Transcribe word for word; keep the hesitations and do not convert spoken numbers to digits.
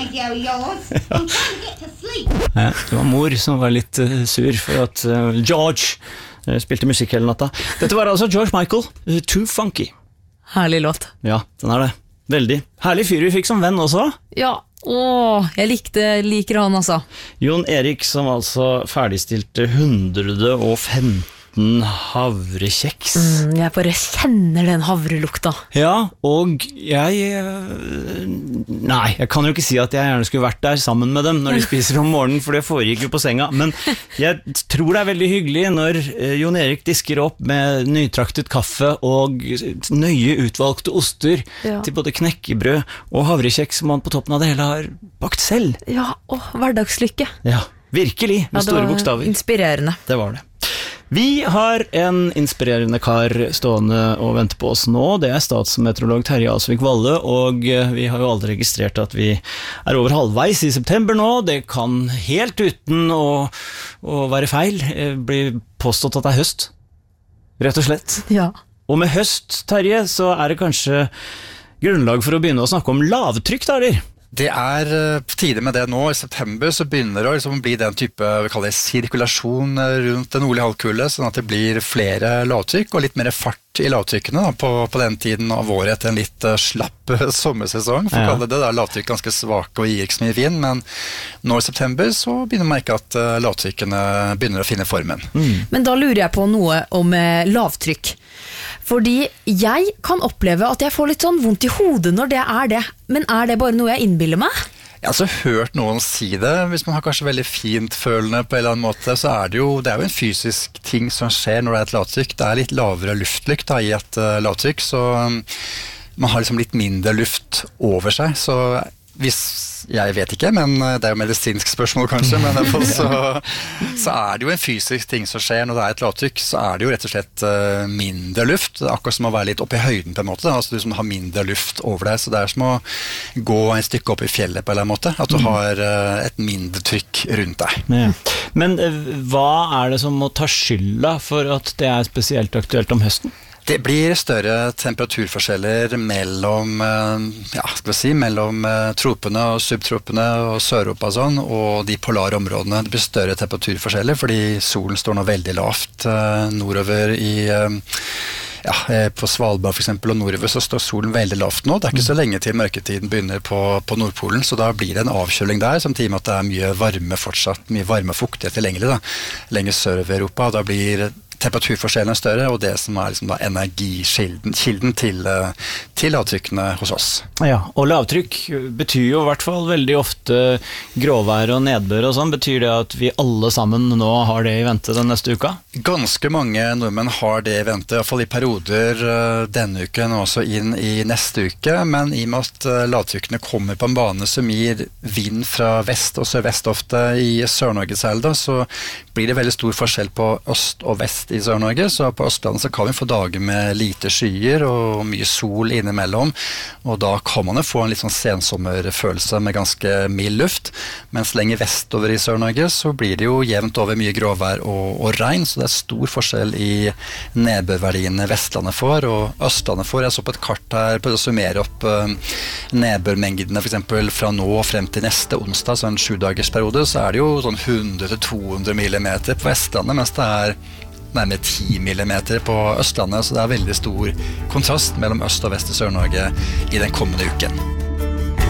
radio of yours. I'm trying to get to sleep. Ja, det var mor som var litt uh, sur for at uh, George uh, spilte musikk hele natta. Dette var altså George Michael, uh, Too Funky. Herlig låt. Ja, den er det. Veldig. Herlig fyr vi fikk som venn også. Ja, åh, jeg likte, liker han altså. Jon Erik som altså ferdigstilte hundre og femten havrekjeks. Mm, jeg bare kjenner den havrelukta. Ja, og jeg Nei, jeg kan jo ikke si at jeg gjerne skulle vært der sammen med dem når de spiser om morgenen, for det foregikk jo på senga. Men jeg tror det er veldig hyggelig når Jon Erik disker opp med nytraktet kaffe og nøye utvalgte oster Ja. til både knekkebrød og havrekjeks som man på toppen av det hele har bakt selv. Ja, åh, hverdagslykke. Ja, virkelig, med Ja, det store var bokstaver. inspirerende. Det var det. Vi har en inspirerende kar stående og venter på oss nå. Det er statsmeteorolog Terje Alsvik Valle, og vi har jo aldri registrert at vi er over halvveis i september nå. Det kan helt uten å, å være feil bli påstått at det er høst. Rett og slett. Ja. Og med høst, Terje, så er det kanskje grunnlag for å begynne å snakke om lavtrykk, da, eller? Det er på tide med det nå. I september så begynner det å liksom bli den type vi kaller sirkulasjon rundt den nordlige halvkule, sånn at det blir flere lavtrykk og litt mer fart i lavtrykkene da, på, på den tiden av året etter en litt uh, slapp sommersesong. For å Ja. kalle det da lavtrykk ganske svake og gir ikke så mye vind, men nå i september så begynner man å merke at uh, lavtrykkene begynner å finne formen. Mm. Men da lurer jeg på noe om eh, lavtrykk. Fordi jeg kan oppleve at jeg får litt sånn vondt i hodet når det er det. Men er det bare noe jeg innbiller meg? Jeg har altså hørt noen si det. Hvis man har kanskje veldig fint følende på en eller annen måte, så er det jo, det er jo en fysisk ting som skjer når det er et lavtrykk. Det er litt lavere luftlykt da, i et uh, lavtrykk, så um, man har liksom litt mindre luft over seg. Så hvis, jeg vet ikke, men det er jo medisinsk spørsmål kanskje, men i hvert fall så, så er det jo en fysisk ting som skjer når det er et lavtrykk, så er det jo rett og slett uh, mindre luft. Det er akkurat som å være litt oppe i høyden på en måte, da. Altså du som har mindre luft over deg, så det er som å gå en stykke opp i fjellet på en eller annen måte, at du har uh, et mindre trykk rundt deg. Ja. Men eh, hva er det som må ta skylda for at det er spesielt aktuelt om høsten? Det blir større temperaturforskjeller mellom, ja, skal vi si, mellom tropene og subtropene og Sør-Europa og sånn, og de polare områdene. Det blir større temperaturforskjeller fordi solen står nå veldig lavt nordover i, ja, på Svalbard for eksempel, og nordover så står solen veldig lavt nå. Det er ikke så lenge til mørketiden begynner på, på Nordpolen, så da blir det en avkjøling der, samtidig med at det er mye varme fortsatt, mye varme og fuktighet tilgjengelig da, lenger sørover i Europa, og da blir temperaturforskjellen er større, og det som er liksom da energikilden kilden til, til lavtrykkene hos oss. Ja, og lavtrykk betyr jo i hvert fall veldig ofte gråvær og nedbør og sånn. Betyr det at vi alle sammen nå har det i vente den neste uka? Ganske mange nordmenn har det i vente, i hvert fall i perioder denne uken og også inn i neste uke, men i og med at lavtrykkene kommer på en bane som gir vind fra vest og sørvest ofte i Sør-Norge selv, da, så blir det veldig stor forskjell på øst og vest i Sør-Norge, så på Østlandet så kan vi få dager med lite skyer og mye sol innimellom, og da kan man jo få en litt sånn sensommerfølelse med ganske mild luft, mens lenger vestover i Sør-Norge så blir det jo jevnt over mye gråvær og, og regn, så det er stor forskjell i nedbørverdiene Vestlandet får, og Østlandet får. Jeg så på et kart her, på å summere opp uh, nedbørmengdene for eksempel fra nå og frem til neste onsdag, så en sju dagers periode, så er det jo sånn hundre til to hundre millimeter på Vestlandet, mens det er nærmere ti millimeter på Østlandet, så det er veldig stor kontrast mellom øst og vest i Sør-Norge i den kommende uken.